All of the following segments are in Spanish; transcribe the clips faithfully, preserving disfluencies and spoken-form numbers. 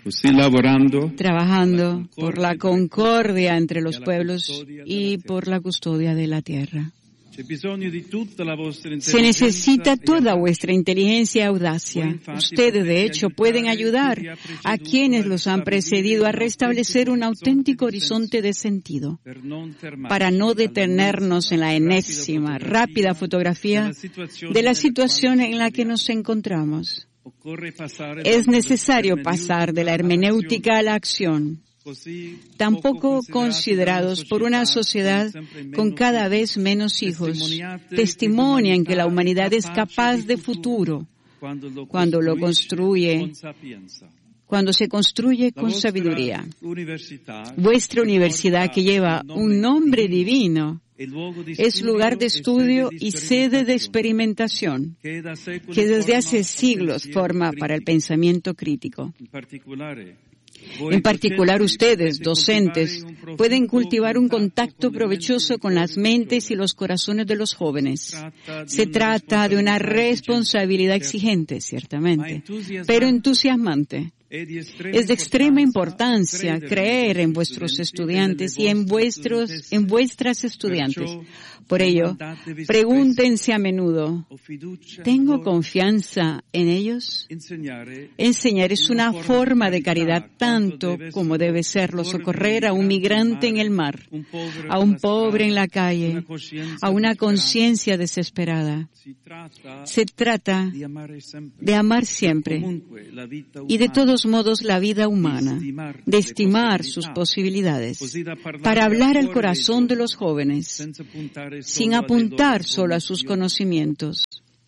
trabajando por la concordia entre los pueblos y por la custodia de la tierra. Se necesita toda vuestra inteligencia y audacia. Ustedes, de hecho, pueden ayudar a quienes los han precedido a restablecer un auténtico horizonte de sentido, para no detenernos en la enésima, rápida fotografía de la situación en la que nos encontramos. Es necesario pasar de la hermenéutica a la acción, tampoco considerados por una sociedad con cada vez menos hijos. Testimonian que la humanidad es capaz de futuro cuando lo construye, cuando se construye con sabiduría. Vuestra universidad, que lleva un nombre divino, es lugar de estudio y sede de experimentación, que desde hace siglos forma para el pensamiento crítico. En particular, ustedes, docentes, pueden cultivar un contacto provechoso con las mentes y los corazones de los jóvenes. Se trata de una responsabilidad exigente, ciertamente, pero entusiasmante. Es de extrema importancia creer en vuestros estudiantes y en vuestros, en vuestras estudiantes. Por ello, pregúntense a menudo, ¿tengo confianza en ellos? Enseñar es una forma de caridad tanto como debe serlo socorrer a un migrante en el mar, a un pobre en la calle, a una conciencia desesperada. Se trata de amar siempre y de todos modos la vida humana, de estimar sus posibilidades, para hablar al corazón de los jóvenes, sin apuntar solo a sus conocimientos.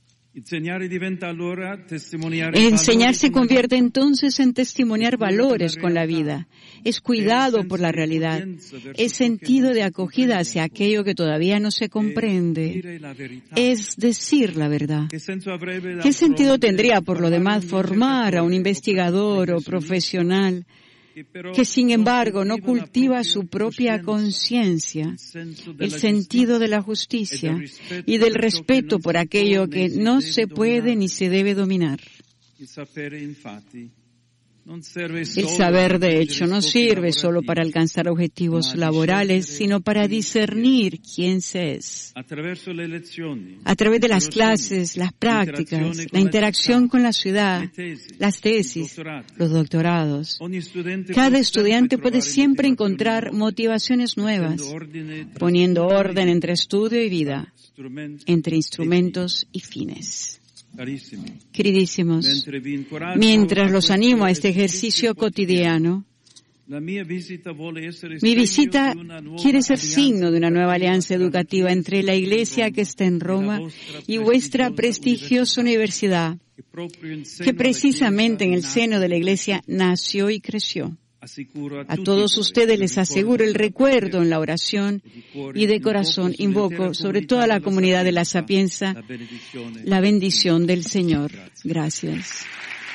Enseñar se convierte entonces en testimoniar valores con la vida. Es cuidado por la realidad. Es sentido de acogida hacia aquello que todavía no se comprende. Es decir la verdad. ¿Qué sentido tendría, por lo demás, formar a un investigador o profesional que sin embargo no cultiva su propia conciencia, el sentido de la justicia y del respeto por aquello que no se puede ni se debe dominar? El saber, de hecho, no sirve solo para alcanzar objetivos laborales, sino para discernir quién se es. A través de las clases, las prácticas, la interacción con la ciudad, las tesis, los doctorados, cada estudiante puede siempre encontrar motivaciones nuevas, poniendo orden entre estudio y vida, entre instrumentos y fines. Queridísimos, mientras los animo a este ejercicio cotidiano, mi visita quiere ser signo de una nueva alianza educativa entre la Iglesia que está en Roma y vuestra prestigiosa universidad, que precisamente en el seno de la Iglesia nació y creció. A todos ustedes les aseguro el recuerdo en la oración y de corazón invoco sobre toda la comunidad de la Sapienza la bendición del Señor. Gracias.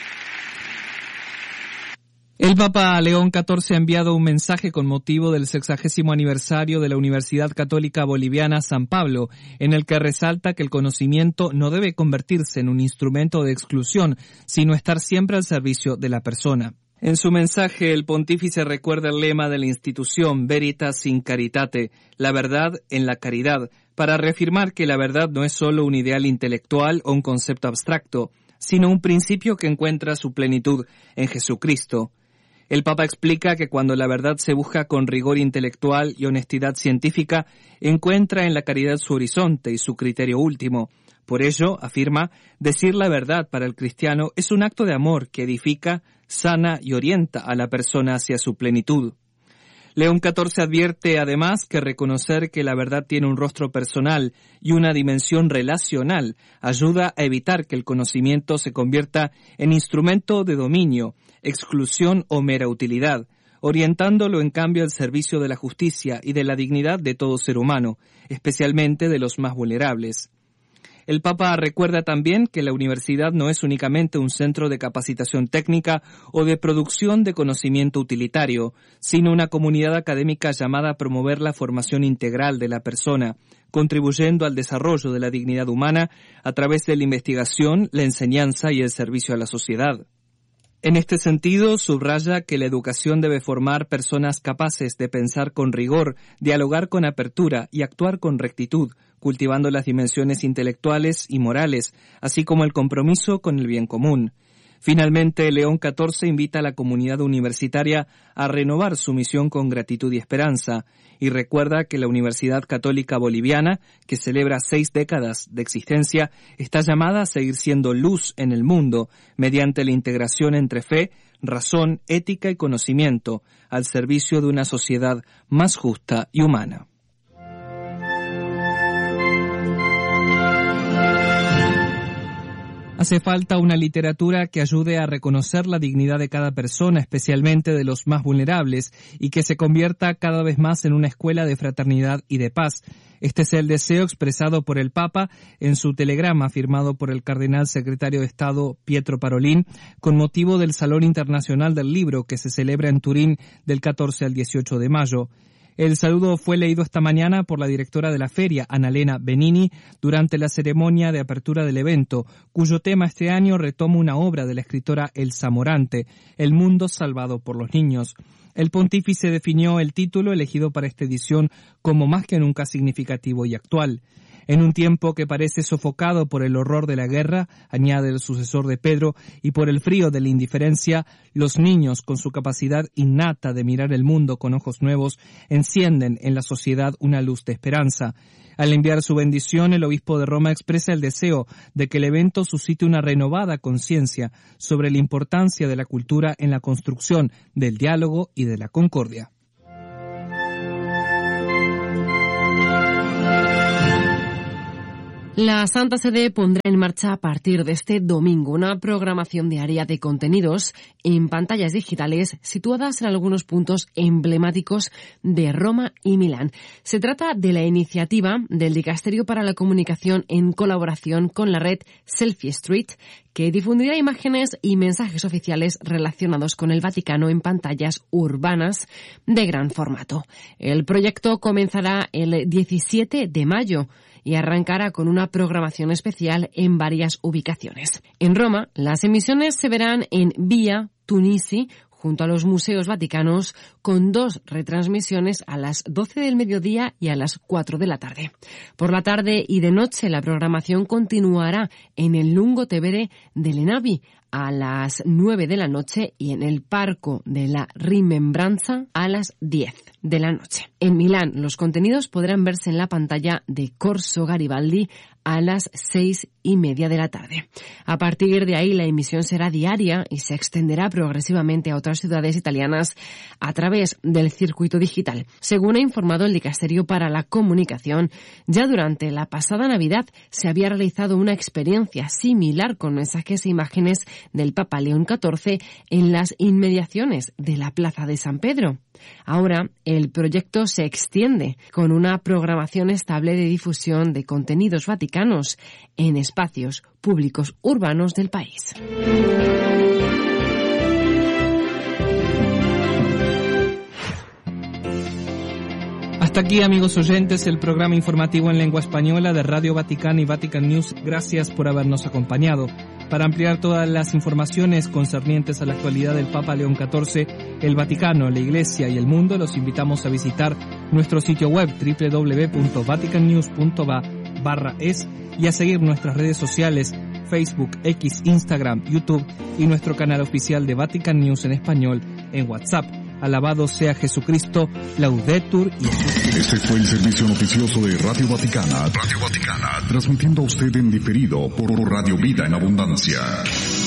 El Papa León catorce ha enviado un mensaje con motivo del sexagésimo aniversario de la Universidad Católica Boliviana San Pablo, en el que resalta que el conocimiento no debe convertirse en un instrumento de exclusión, sino estar siempre al servicio de la persona. En su mensaje, el pontífice recuerda el lema de la institución Veritas in Caritate, la verdad en la caridad, para reafirmar que la verdad no es solo un ideal intelectual o un concepto abstracto, sino un principio que encuentra su plenitud en Jesucristo. El Papa explica que cuando la verdad se busca con rigor intelectual y honestidad científica, encuentra en la caridad su horizonte y su criterio último. Por ello, afirma, decir la verdad para el cristiano es un acto de amor que edifica, sana y orienta a la persona hacia su plenitud. León catorce advierte además que reconocer que la verdad tiene un rostro personal y una dimensión relacional ayuda a evitar que el conocimiento se convierta en instrumento de dominio, exclusión o mera utilidad, orientándolo en cambio al servicio de la justicia y de la dignidad de todo ser humano, especialmente de los más vulnerables. El Papa recuerda también que la universidad no es únicamente un centro de capacitación técnica o de producción de conocimiento utilitario, sino una comunidad académica llamada a promover la formación integral de la persona, contribuyendo al desarrollo de la dignidad humana a través de la investigación, la enseñanza y el servicio a la sociedad. En este sentido, subraya que la educación debe formar personas capaces de pensar con rigor, dialogar con apertura y actuar con rectitud, cultivando las dimensiones intelectuales y morales, así como el compromiso con el bien común. Finalmente, León catorce invita a la comunidad universitaria a renovar su misión con gratitud y esperanza, y recuerda que la Universidad Católica Boliviana, que celebra seis décadas de existencia, está llamada a seguir siendo luz en el mundo mediante la integración entre fe, razón, ética y conocimiento, al servicio de una sociedad más justa y humana. Hace falta una literatura que ayude a reconocer la dignidad de cada persona, especialmente de los más vulnerables, y que se convierta cada vez más en una escuela de fraternidad y de paz. Este es el deseo expresado por el Papa en su telegrama firmado por el cardenal secretario de Estado Pietro Parolin con motivo del Salón Internacional del Libro que se celebra en Turín del catorce al dieciocho de mayo. El saludo fue leído esta mañana por la directora de la feria, Annalena Benini, durante la ceremonia de apertura del evento, cuyo tema este año retoma una obra de la escritora Elsa Morante, El mundo salvado por los niños. El pontífice definió el título elegido para esta edición como más que nunca significativo y actual. En un tiempo que parece sofocado por el horror de la guerra, añade el sucesor de Pedro, y por el frío de la indiferencia, los niños, con su capacidad innata de mirar el mundo con ojos nuevos, encienden en la sociedad una luz de esperanza. Al enviar su bendición, el obispo de Roma expresa el deseo de que el evento suscite una renovada conciencia sobre la importancia de la cultura en la construcción del diálogo y de la concordia. La Santa Sede pondrá en marcha a partir de este domingo una programación diaria de contenidos en pantallas digitales situadas en algunos puntos emblemáticos de Roma y Milán. Se trata de la iniciativa del Dicasterio para la Comunicación en colaboración con la red Selfie Street, que difundirá imágenes y mensajes oficiales relacionados con el Vaticano en pantallas urbanas de gran formato. El proyecto comenzará el diecisiete de mayo y arrancará con una programación especial en varias ubicaciones. En Roma, las emisiones se verán en Vía Tunisi, junto a los museos vaticanos, con dos retransmisiones a las doce del mediodía y a las cuatro de la tarde. Por la tarde y de noche, la programación continuará en el Lungo Tevere de Lenavi a las nueve de la noche y en el Parco de la Rimembranza a las diez de la noche. En Milán, los contenidos podrán verse en la pantalla de Corso Garibaldi a las seis y media de la tarde. A partir de ahí, la emisión será diaria y se extenderá progresivamente a otras ciudades italianas a través del circuito digital. Según ha informado el Dicasterio para la Comunicación, ya durante la pasada Navidad se había realizado una experiencia similar con mensajes e imágenes del Papa León catorce en las inmediaciones de la Plaza de San Pedro. Ahora, el proyecto se extiende con una programación estable de difusión de contenidos vaticanos en espacios públicos urbanos del país. Hasta aquí, amigos oyentes, el programa informativo en lengua española de Radio Vaticana y Vatican News. Gracias por habernos acompañado. Para ampliar todas las informaciones concernientes a la actualidad del Papa León catorce, el Vaticano, la Iglesia y el mundo, los invitamos a visitar nuestro sitio web doble u doble u doble u punto vatican news punto va barra es y a seguir nuestras redes sociales Facebook, X, Instagram, YouTube y nuestro canal oficial de Vatican News en español en WhatsApp. Alabado sea Jesucristo, Laudetur y Este fue el servicio noticioso de Radio Vaticana, Radio Vaticana, transmitiendo a usted en diferido por Radio Vida en Abundancia.